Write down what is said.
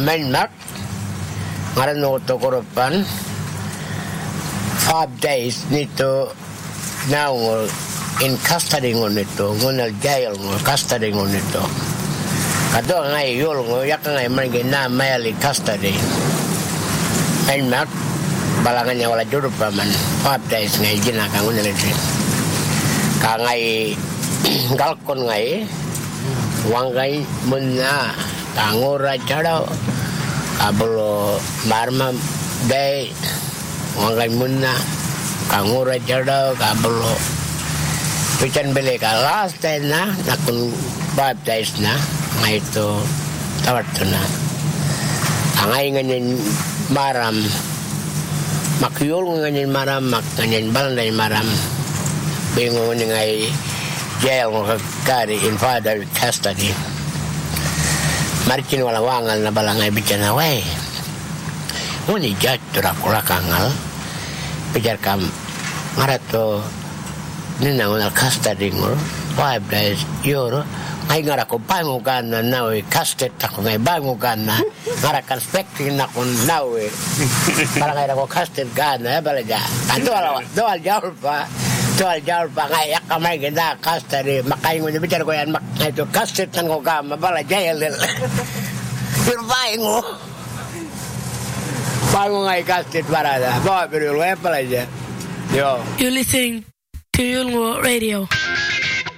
Menmak ngaran to korban 5 days nito now in custody nito ngunal jail custody nito kado ngai yul yak ngai mangi na mali custody Menmak balangannya wala juru paman 5 days ngai jina kang ngunal itu ka ngai galkon ngai wangai munna tangura chado ablo marma day wangai munna tangura chado ablo pican bele ka last day na nakun 5 days na ngai to tawartuna angai nganin maram makyol nganin maram nganin balay maram bingo ngai jail kari in father custody marcin wala wangal na balangay bicara way uni jatuh kula kangal bicara kam ngarato nina ngal custody ngol 5 days euro ay ngarako bangugan na nawe custody tako ngay bangugan na ngarakan spekting na kun nawe balangay ako custody gana balaga tanto doal jauh pa soal jauh pakai yak kamay kita custody makay mo bicara ko yan ito custody tan ko ka mabala jail pero bango ngay custody parada ba pero lo pala ya yo you listening to Yulngo Radio.